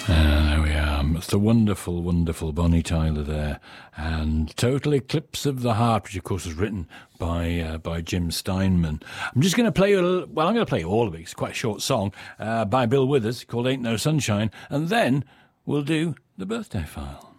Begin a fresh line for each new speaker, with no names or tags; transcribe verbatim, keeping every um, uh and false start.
Uh, there we are. It's the wonderful, wonderful Bonnie Tyler there. And Total Eclipse of the Heart, which of course was written by uh, by Jim Steinman. I'm just going to play, a little, well, I'm going to play all of it. It's quite a short song uh, by Bill Withers called Ain't No Sunshine. And then we'll do the birthday file.